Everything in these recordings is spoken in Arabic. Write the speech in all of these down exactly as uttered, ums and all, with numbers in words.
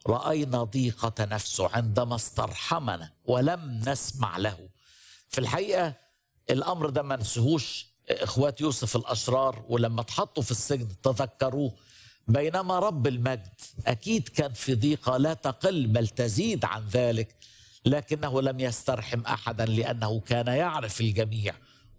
رأينا ضيقة نفسه عندما استرحمنا ولم نسمع له. في الحقيقة الأمر ده ما نسهوش إخوات يوسف الأشرار، ولما اتحطوا في السجن تذكروه. بينما رب المجد أكيد كان في ضيقة لا تقل بل تزيد عن ذلك، لكنه لم يسترحم أحدا لأنه كان يعرف الجميع،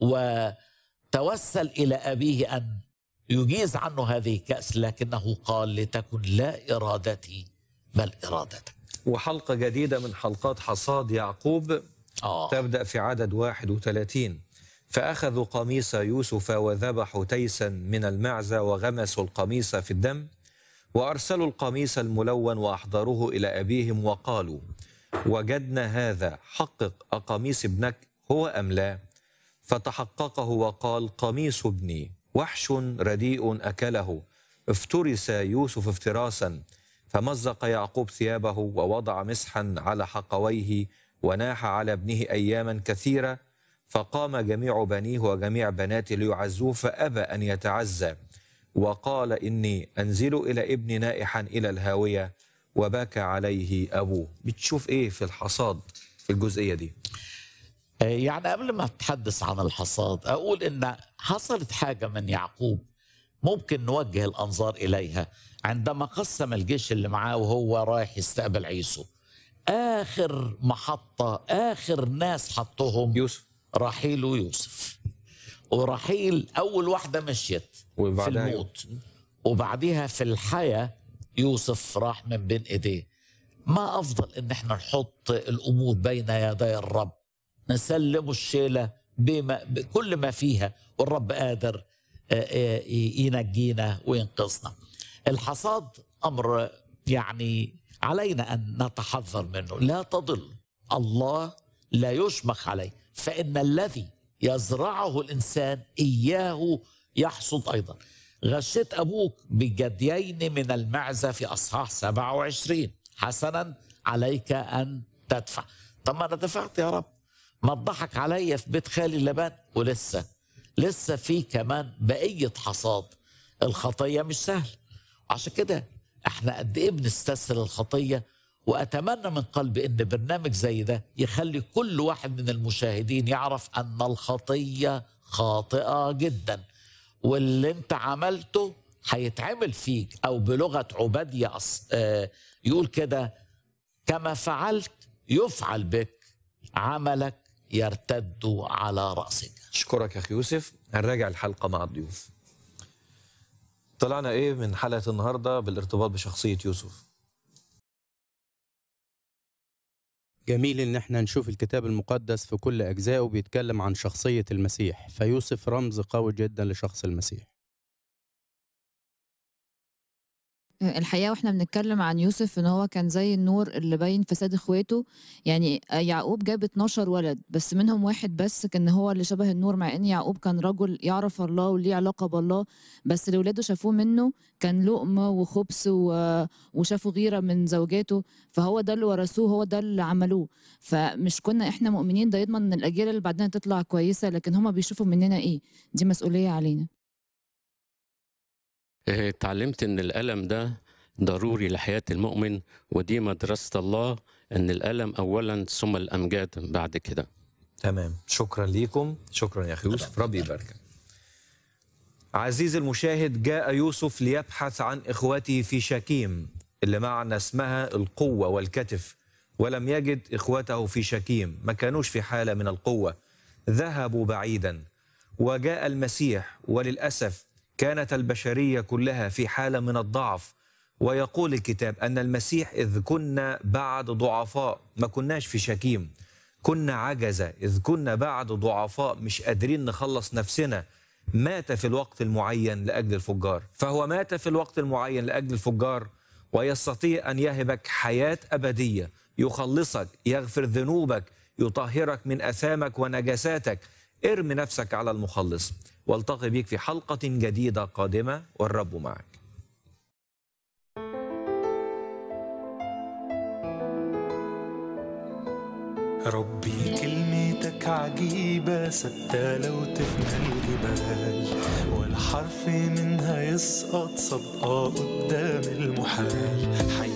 وتوسل إلى أبيه أن يجيز عنه هذه الكأس، لكنه قال لتكن لا إرادتي بل إرادتك. وحلقة جديدة من حلقات حصاد يعقوب آه. تبدأ في عدد واحد وثلاثين. فأخذوا قميص يوسف وذبحوا تيسا من المعزة وغمسوا القميص في الدم وأرسلوا القميص الملون وأحضروه إلى أبيهم وقالوا وجدنا هذا، حقق أقميص ابنك هو أم لا؟ فتحققه وقال قميص ابني، وحش رديء أكله، افترس يوسف افتراسا. فمزق يعقوب ثيابه ووضع مسحا على حقويه وناح على ابنه أياما كثيرة. فقام جميع بنيه وجميع بناته ليعزوه فأبى أن يتعزى، وقال إني أنزل إلى ابني نائحا إلى الهاوية، وبكى عليه أبوه. بتشوف إيه في الحصاد في الجزئية دي؟ يعني قبل ما أتحدث عن الحصاد أقول إن حصلت حاجة من يعقوب ممكن نوجه الأنظار إليها. عندما قسم الجيش اللي معاه وهو رايح يستقبل عيسو، آخر محطة آخر ناس حطهم يوسف، رحيل ويوسف. ورحيل أول واحدة مشيت في الموت، وبعديها في الحياة يوسف راح من بين إيديه. ما أفضل إن احنا نحط الأمور بين يدي الرب، نسلمه الشيلة بما بكل ما فيها، والرب قادر ينجينا وينقذنا. الحصاد أمر يعني علينا أن نتحذر منه، لا تضل. الله لا يشمخ عليه، فإن الذي يزرعه الإنسان إياه يحصد أيضا. غشيت أبوك بجديين من المعزة في أصحاح سبعة وعشرين، حسنا عليك أن تدفع. طب ما أنا دفعت يا رب، ما تضحك عليا في بيت خالي لبان، ولسه لسه في كمان بقية حصاد. الخطية مش سهل، عشان كده احنا قد ايه بنستسهل الخطية. وأتمنى من قلبي إن برنامج زي ده يخلي كل واحد من المشاهدين يعرف أن الخطية خاطئة جدا، واللي انت عملته هيتعمل فيك. أو بلغة عبادية آه يقول كده كما فعلت يفعل بك، عملك يرتد على رأسك. أشكرك يا أخي يوسف. هنراجع الحلقة مع الضيوف. طلعنا إيه من حلقة النهاردة بالارتباط بشخصية يوسف؟ جميل إن احنا نشوف الكتاب المقدس في كل أجزائه بيتكلم عن شخصية المسيح، فيوسف رمز قوي جدا لشخص المسيح. الحقيقة واحنا بنتكلم عن يوسف ان هو كان زي النور اللي باين فساد اخواته. يعني يعقوب جاب اتناشر ولد، بس منهم واحد بس كان هو اللي شبه النور، مع ان يعقوب كان رجل يعرف الله وليه علاقة بالله، بس اللي ولاده شافوه منه كان لقمة وخبث وشافوا غيرة من زوجاته، فهو ده اللي ورثوه، هو ده اللي عملوه. فمش كنا احنا مؤمنين ده يضمن ان الاجيال اللي بعدنا تطلع كويسة، لكن هما بيشوفوا مننا ايه؟ دي مسؤولية علينا. اتعلمت ان الألم ده ضروري لحياة المؤمن، ودي مدرسة الله، ان الألم اولا ثم الامجاد بعد كده. تمام، شكرا ليكم. شكرا يا اخي يوسف، ربي يبارك. عزيزي المشاهد، جاء يوسف ليبحث عن اخوته في شكيم اللي معنى اسمها القوة والكتف، ولم يجد اخوته في شكيم، ما كانوش في حالة من القوة، ذهبوا بعيدا. وجاء المسيح، وللأسف كانت البشرية كلها في حالة من الضعف. ويقول الكتاب أن المسيح إذ كنا بعد ضعفاء، ما كناش في شكيم، كنا عجزة، إذ كنا بعد ضعفاء مش قادرين نخلص نفسنا، مات في الوقت المعين لأجل الفجار. فهو مات في الوقت المعين لأجل الفجار، ويستطيع أن يهبك حياة أبدية، يخلصك، يغفر ذنوبك، يطهرك من أثامك ونجاساتك. ارمي نفسك على المخلص، والتقي بيك في حلقة جديدة قادمة، والرب معك. ربي كلمتك عجيبة ثابتة لو تفنى الجبال، ولا حرف منها يسقط صدقة قدام المحال.